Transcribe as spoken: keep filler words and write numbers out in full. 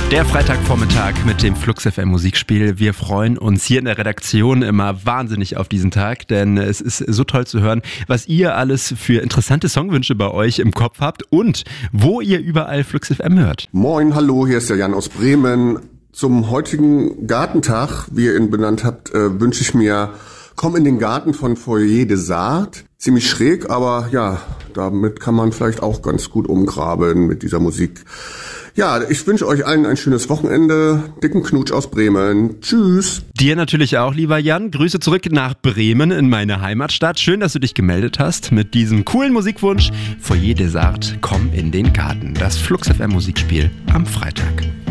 Der Freitagvormittag mit dem Flux F M Musikspiel. Wir freuen uns hier in der Redaktion immer wahnsinnig auf diesen Tag, denn es ist so toll zu hören, was ihr alles für interessante Songwünsche bei euch im Kopf habt und wo ihr überall Flux F M hört. Moin, hallo, hier ist der Jan aus Bremen. Zum heutigen Gartentag, wie ihr ihn benannt habt, äh, wünsche ich mir Komm in den Garten von Foyer des Arts. Ziemlich schräg, aber ja, damit kann man vielleicht auch ganz gut umgraben mit dieser Musik. Ja, ich wünsche euch allen ein schönes Wochenende. Dicken Knutsch aus Bremen. Tschüss. Dir natürlich auch, lieber Jan. Grüße zurück nach Bremen in meine Heimatstadt. Schön, dass du dich gemeldet hast mit diesem coolen Musikwunsch. Foyer des Arts, komm in den Garten. Das Flux F M Musikspiel am Freitag.